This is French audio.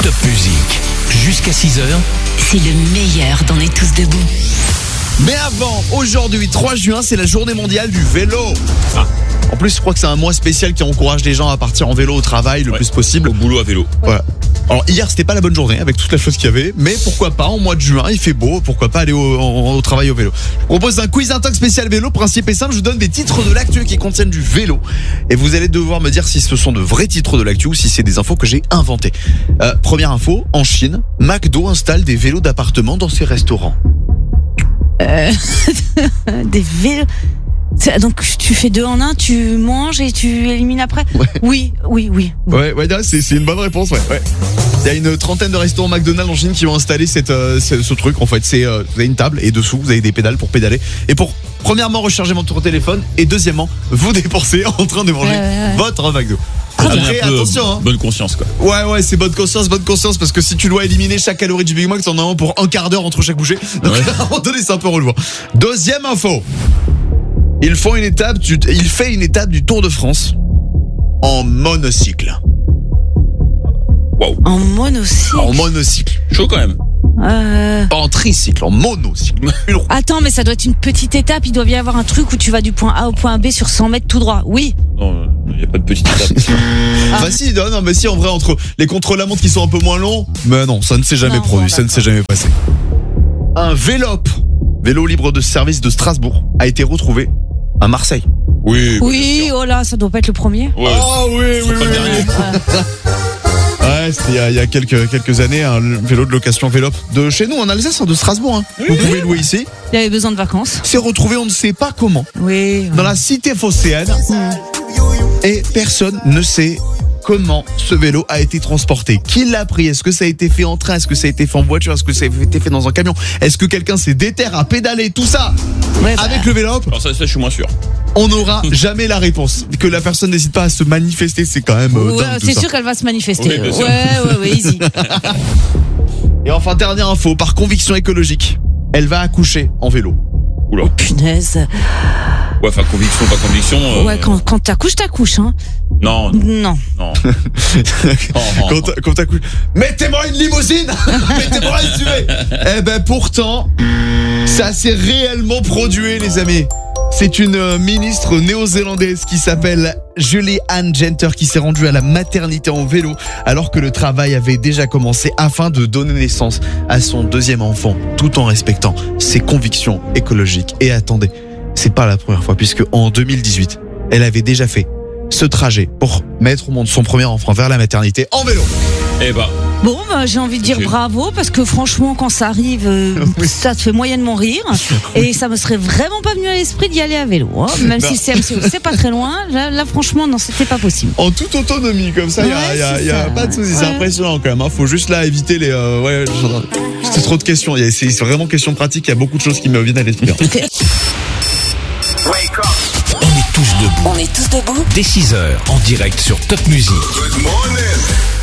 Top Music. Jusqu'à 6h. C'est le meilleur d'On est tous debout. Mais avant, aujourd'hui, 3 juin, c'est la journée mondiale du vélo. En plus, je crois que c'est un mois spécial qui encourage les gens à partir en vélo au travail le plus possible. Au boulot à vélo. Voilà. Alors hier, c'était pas la bonne journée avec toute la chose qu'il y avait, mais pourquoi pas en mois de juin, il fait beau, pourquoi pas aller au travail au vélo. Je vous propose un quiz intox spécial vélo. Principe est simple, je vous donne des titres de l'actu qui contiennent du vélo et vous allez devoir me dire si ce sont de vrais titres de l'actu ou si c'est des infos que j'ai inventées. Première info, en Chine, McDo installe des vélos d'appartement dans ses restaurants. Des vélos. Donc tu fais 2 en 1, tu manges et tu élimines après. Ouais. Oui. Ouais, c'est une bonne réponse, ouais. Il y a une trentaine de restaurants McDonald's en Chine qui ont installé ce truc. En fait, c'est vous avez une table et dessous vous avez des pédales pour pédaler et pour premièrement recharger votre téléphone et deuxièmement vous dépenser en train de manger votre McDo. Après, attention, hein. Bonne conscience, quoi. Ouais, c'est bonne conscience, parce que si tu dois éliminer chaque calorie du Big Mac, t'en as un pour un quart d'heure entre chaque bouchée. Donc, à un moment donné, c'est un peu relevant. Deuxième info. Il fait une étape du Tour de France en monocycle. Waouh. En monocycle. En monocycle. Chaud quand même. Pas en tricycle, en monocycle. Attends, mais ça doit être une petite étape. Il doit bien y avoir un truc où tu vas du point A au point B sur 100 mètres tout droit. Oui. Non, il n'y a pas de petite étape. Bah si, non, mais si, en vrai, entre les contre-la-montre qui sont un peu moins longs, mais non, ça ne s'est jamais produit, ça ne s'est jamais passé. Un vélo libre de service de Strasbourg, a été retrouvé à Marseille. Oui, oh là, ça doit pas être le premier. Ouais. Oui. Pas le dernier. Ouais, c'était il y a quelques années, un vélo de location Vélop de chez nous en Alsace, de Strasbourg. Hein. Vous pouvez louer ici. Il avait besoin de vacances. C'est retrouvé, on ne sait pas comment, dans la cité phocéenne. Et personne ne sait comment ce vélo a été transporté. Qui l'a pris? Est-ce que ça a été fait en train? Est-ce que ça a été fait en voiture? Est-ce que ça a été fait dans un camion? Est-ce que quelqu'un s'est déterré à pédaler tout ça avec le vélo? Alors ça, je suis moins sûr. On n'aura jamais la réponse. Que la personne n'hésite pas à se manifester, c'est quand même dingue, c'est sûr qu'elle va se manifester. Oui, ouais, easy. Et enfin, dernière info, par conviction écologique, elle va accoucher en vélo. Oula. Oh, punaise. Ouais, enfin, conviction, pas conviction. Ouais, quand t'accouches, hein. Non. Quand t'accouches. Mettez-moi une limousine. Mettez-moi un SUV. Eh ben pourtant, ça s'est réellement produit, les amis. C'est une ministre néo-zélandaise qui s'appelle Julie Ann Genter qui s'est rendue à la maternité en vélo alors que le travail avait déjà commencé afin de donner naissance à son 2e enfant tout en respectant ses convictions écologiques. Et attendez, c'est pas la première fois puisque en 2018, elle avait déjà fait ce trajet pour mettre au monde son premier enfant vers la maternité en vélo. Eh bah. Bon, j'ai envie de dire bravo parce que franchement, quand ça arrive, ça te fait moyennement rire et ça me serait vraiment pas venu à l'esprit d'y aller à vélo. Hein. Même si c'est pas très loin, là franchement, non, c'était pas possible. En toute autonomie comme ça, il y a pas de soucis. C'est impressionnant quand même. Hein. Faut juste là éviter les. C'est trop de questions. C'est vraiment question pratique. Il y a beaucoup de choses qui me viennent à l'esprit. On est tous debout. On est tous debout. Dès 6h, en direct sur Top Music. Good morning.